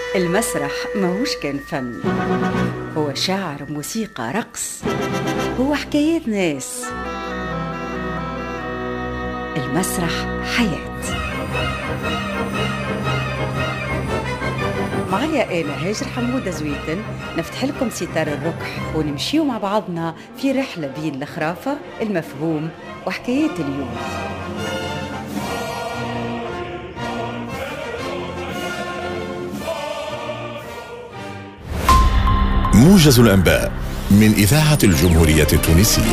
المسرح ماهوش كان فن، هو شعر، موسيقى، رقص، هو حكايات ناس. المسرح حياة. معايا أنا هاجر حمودة زويتن نفتح لكم ستار الركح ونمشيو مع بعضنا في رحلة بين الخرافة، المفهوم وحكايات اليوم. موجز الأنباء من إذاعة الجمهورية التونسية.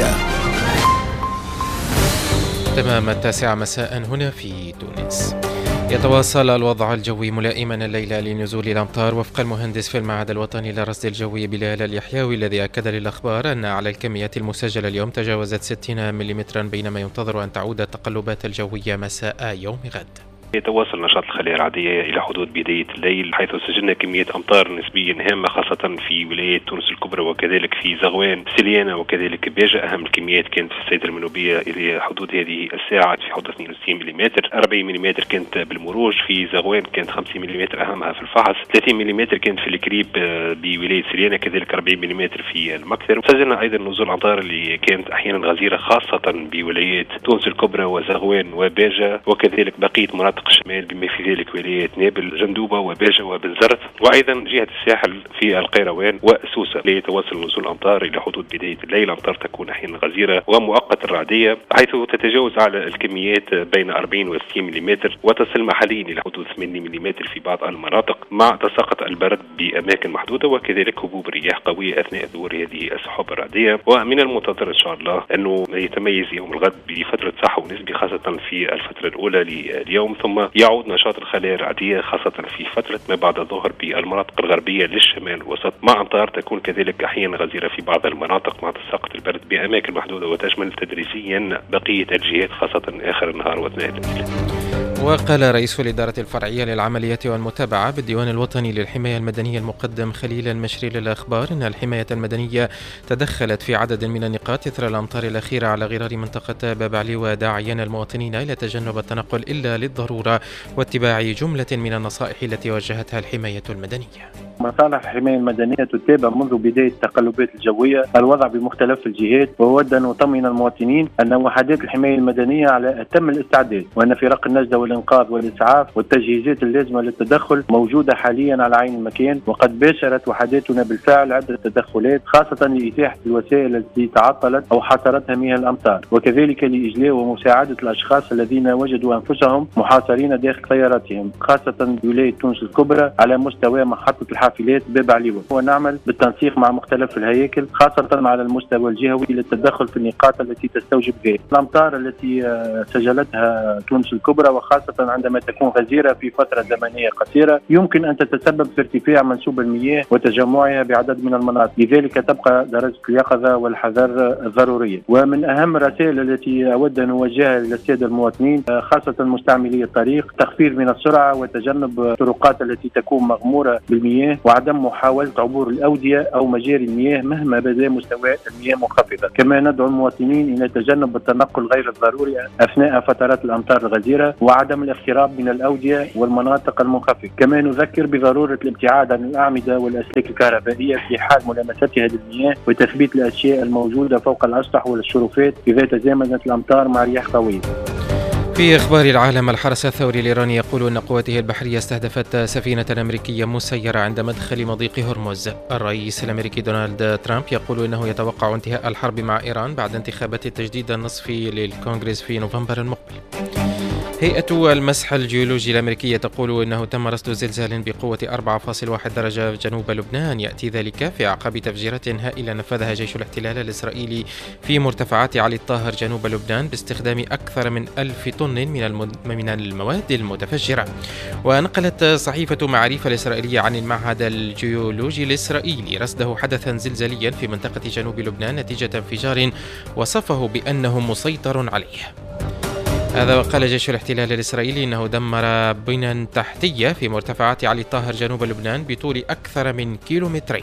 تمام 9 مساء هنا في تونس. يتواصل الوضع الجوي ملائما الليلة لنزول الأمطار وفق المهندس في المعهد الوطني للرصد الجوي بلال اليحيوي، الذي أكد للأخبار أن أعلى الكميات المسجلة اليوم تجاوزت 60 ملم، بينما ينتظر أن تعود التقلبات الجوية مساء يوم غد. يتواصل نشاط الخلايا العادية إلى حدود بداية الليل، حيث سجلنا كمية أمطار نسبيا هامة خاصة في ولاية تونس الكبرى وكذلك في زغوان، سليانة وكذلك باجة. أهم الكميات كانت في السيدة المنوبية إلى حدود هذه الساعة في حدود 62 ملم، 40 ملم كانت بالمروج، في زغوان كانت 50 ملم أهمها في الفحص، 30 ملم كانت في الكريب بولاية سليانة، كذلك 40 ملم في المكثر. سجلنا أيضا نزول أمطار اللي كانت أحيانا غزيرة خاصة بولايات تونس الكبرى وزغوان وباجة وكذلك بقية مناطق الشمال بما في ذلك ولاية نابل، جندوبة وباجة وبنزرت، وأيضا جهة الساحل في القيروان وسوسة. ليتواصل نزول الأمطار إلى حدود بداية الليل. أمطار تكون أحيانا غزيرة ومؤقتة الرعدية، حيث تتجاوز على الكميات بين 40 و 60 ملم، وتصل محليا إلى حدود 8 ملم في بعض المناطق، مع تساقط البرد بأماكن محدودة وكذلك هبوب رياح قوية أثناء ظهور هذه السحب الرعدية. ومن المنتظر إن شاء الله أنه يتميز يوم الغد بفترة صحو نسبي خاصة في الفترة الأولى لليوم، ثم يعود نشاط الخلايا الرعدية خاصة في فترة ما بعد الظهر بالمناطق الغربية للشمال الوسط، مع أمطار تكون كذلك أحيانا غزيرة في بعض المناطق مع تساقط البرد بأماكن محدودة، وتشمل تدريجيا بقية الجهات خاصة آخر النهار وأثناء الليل. وقال رئيس الإدارة الفرعية للعمليات والمتابعة بالديوان الوطني للحماية المدنية المقدم خليل المشري للأخبار أن الحماية المدنية تدخلت في عدد من النقاط إثر الأمطار الأخيرة على غرار منطقة باب علي، وداعيا المواطنين إلى تجنب التنقل إلا للضرورة واتباع جملة من النصائح التي وجهتها الحماية المدنية. مصالح الحماية المدنية تتابع منذ بداية التقلبات الجوية الوضع بمختلف الجهات، وأود أن أطمئن المواطنين أن وحدات الحماية المدنية على أتم الاستعداد، وأن فرق النجدة والإنقاذ والإسعاف والتجهيزات اللازمة للتدخل موجودة حاليا على عين المكان، وقد باشرت وحداتنا بالفعل عدة تدخلات خاصة لإتاحة الوسائل التي تعطلت أو حاصرتها مياه الأمطار، وكذلك لإجلاء ومساعدة الأشخاص الذين وجدوا أنفسهم محاصرين داخل سياراتهم خاصة بولاية تونس الكبرى على مستوى محطة الحافلات باب عليوة. ونعمل بالتنسيق مع مختلف الهياكل خاصة على المستوى الجهوي للتدخل في النقاط التي تستوجب ذلك. الأمطار التي سجلتها تونس الكبرى وخاصة عندما تكون غزيرة في فترة زمنية قصيرة يمكن أن تتسبب في ارتفاع منسوب المياه وتجمعها بعدد من المناطق، لذلك تبقى درجة اليقظة والحذر الضرورية. ومن أهم الرسائل التي أود أن أوجهها للسادة المواطنين خاصة مستعملي الطريق تخفيض من السرعة وتجنب الطرقات التي تكون مغمورة بالمياه، وعدم محاولة عبور الأودية أو مجاري المياه مهما بدا مستوى المياه منخفضة. كما ندعو المواطنين إلى تجنب التنقل غير الضروري أثناء فترات الأمطار الغزيرة وعدم الاقتراب من الأودية والمناطق المنخفضة. كما نذكر بضرورة الابتعاد عن الأعمدة والأسلاك الكهربائية في حال ملامستها للمياه، وتثبيت الأشياء الموجودة فوق الأسطح والشرفات إذا تزامنت الأمطار مع رياح قوية. في أخبار العالم، الحرس الثوري الإيراني يقول أن قواته البحرية استهدفت سفينة أمريكية مسيرة عند مدخل مضيق هرمز. الرئيس الأمريكي دونالد ترامب يقول أنه يتوقع انتهاء الحرب مع إيران بعد انتخابات التجديد النصفي للكونغرس في نوفمبر المقبل. هيئة المسح الجيولوجي الأمريكية تقول إنه تم رصد زلزال بقوة 4.1 درجة جنوب لبنان، يأتي ذلك في أعقاب تفجيرات هائلة نفذها جيش الاحتلال الإسرائيلي في مرتفعات علي الطاهر جنوب لبنان باستخدام أكثر من 1000 طن من المواد المتفجرة. ونقلت صحيفة معاريف الإسرائيلية عن المعهد الجيولوجي الإسرائيلي رصده حدثا زلزاليا في منطقة جنوب لبنان نتيجة انفجار وصفه بأنه مسيطر عليه. هذا وقال جيش الاحتلال الإسرائيلي إنه دمر بنى تحتية في مرتفعات علي الطاهر جنوب لبنان بطول أكثر من كيلومترين.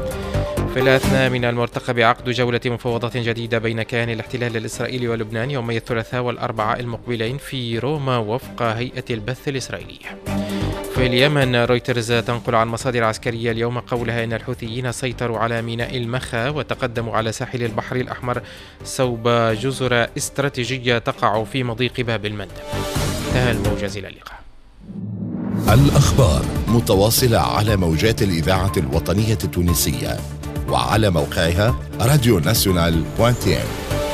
في الأثناء من المرتقب عقد جولة مفاوضات جديدة بين كيان الاحتلال الإسرائيلي ولبنان يومي الثلاثاء والأربعاء المقبلين في روما وفق هيئة البث الإسرائيلية. في في اليمن، رويترز تنقل عن مصادر عسكرية اليوم قولها إن الحوثيين سيطروا على ميناء المخا وتقدموا على ساحل البحر الأحمر صوب جزر استراتيجية تقع في مضيق باب المندب. انتهى الموجز، إلى اللقاء. الأخبار متواصلة على موجات الإذاعة الوطنية التونسية وعلى موقعها radionational.tn.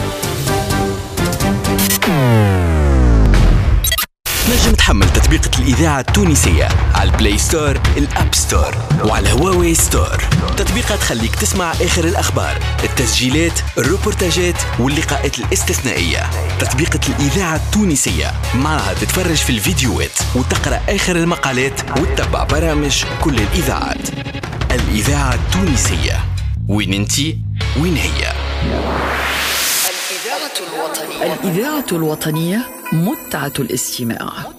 نجم تحمل تطبيقة الإذاعة التونسية على البلاي ستور، الأب ستور، وعلى هواوي ستور. تطبيقها تخليك تسمع آخر الأخبار، التسجيلات، الروبورتاجات واللقاءات الاستثنائية. تطبيقة الإذاعة التونسية معها تتفرج في الفيديوهات وتقرأ آخر المقالات وتتبع برامج كل الإذاعات. الإذاعة التونسية، وين انتي وين هي. الإذاعة الوطنية متعة الاستماع.